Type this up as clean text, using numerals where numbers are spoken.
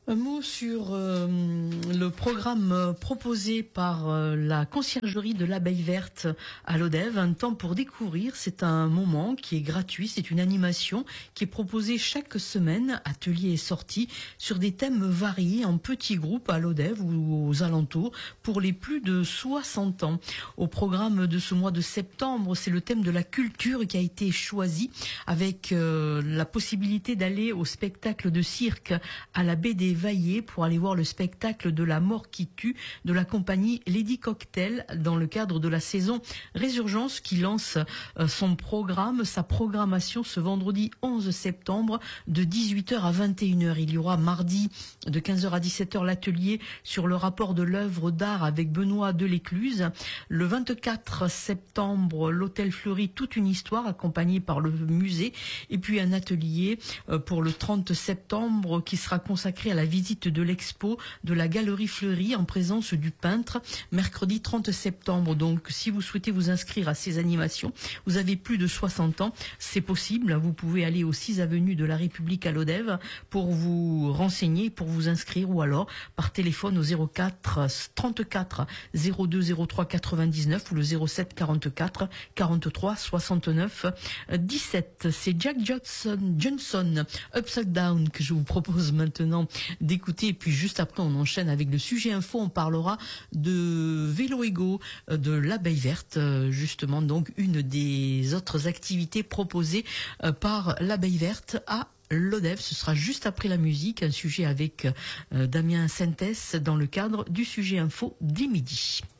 Un mot sur le programme proposé par la conciergerie de l'Abeille Verte à Lodève. Un temps pour découvrir, c'est un moment qui est gratuit, c'est une animation qui est proposée chaque semaine, ateliers et sorties, sur des thèmes variés en petits groupes à Lodève ou aux alentours pour les plus de 60 ans. Au programme de ce mois de septembre, c'est le thème de la culture qui a été choisi avec la possibilité d'aller au spectacle de cirque à la baie des Vaillé pour aller voir le spectacle de la mort qui tue de la compagnie Lady Cocktail dans le cadre de la saison Résurgence qui lance sa programmation ce vendredi 11 septembre de 18h à 21h. Il y aura mardi de 15h à 17h l'atelier sur le rapport de l'œuvre d'art avec Benoît Delécluse. Le 24 septembre, l'Hôtel Fleury, toute une histoire accompagnée par le musée. Et puis un atelier pour le 30 septembre qui sera consacré à la visite de l'expo de la Galerie Fleury en présence du peintre, mercredi 30 septembre. Donc, si vous souhaitez vous inscrire à ces animations, vous avez plus de 60 ans, c'est possible. Vous pouvez aller au 6 avenue de la République à Lodève pour vous renseigner, pour vous inscrire, ou alors par téléphone au 04 34 02 03 99 ou le 07 44 43 69 17. C'est Jack Johnson, Upside Down, que je vous propose maintenant d'écouter. Et puis juste après, on enchaîne avec le sujet info. On parlera de Vélo Ego de l'Abeille Verte, justement, donc une des autres activités proposées par l'Abeille Verte à Lodève. Ce sera juste après la musique, un sujet avec Damien Sentès dans le cadre du sujet info dès midi.